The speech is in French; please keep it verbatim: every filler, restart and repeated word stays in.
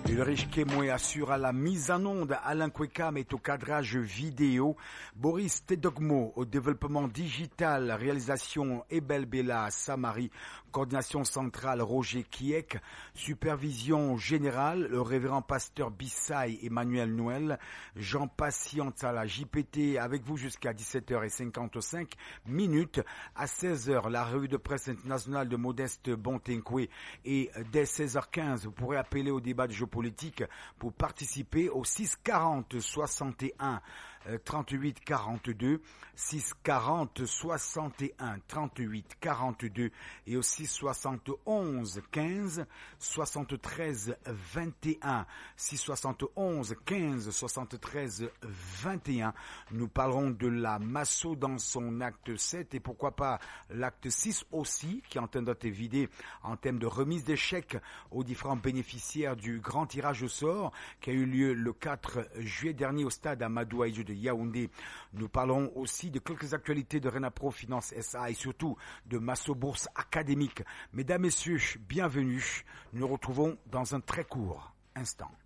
Ulrich Kemoy assure à la mise en onde, Alain Kwekam est au cadrage vidéo, Boris Tedogmo au développement digital, réalisation Ebel Bella Samari, coordination centrale Roger Kiek, supervision générale le révérend pasteur Bissaï Emmanuel Noël, Jean Patientala J P T avec vous jusqu'à dix-sept heures cinquante-cinq minutes, à seize heures la revue de presse internationale de Modeste Bontenkwe et dès seize heures quinze vous pourrez appeler au débat de jeu politique pour participer au six quarante soixante et un trente-huit quarante-deux, six quarante soixante et un trente-huit quarante-deux et au six soixante et onze quinze soixante-treize vingt et un, six soixante et onze quinze soixante-treize vingt et un. Nous parlerons de la Masso dans son acte sept et pourquoi pas l'acte six aussi, qui est en train d'être vidé en termes de remise des chèques aux différents bénéficiaires du grand tirage au sort qui a eu lieu le quatre juillet dernier au stade Amadou Ahidjo de Yaoundé. Nous parlons aussi de quelques actualités de Renapro Finance S A et surtout de Masso Bourse Académique. Mesdames, Messieurs, bienvenue. Nous nous retrouvons dans un très court instant.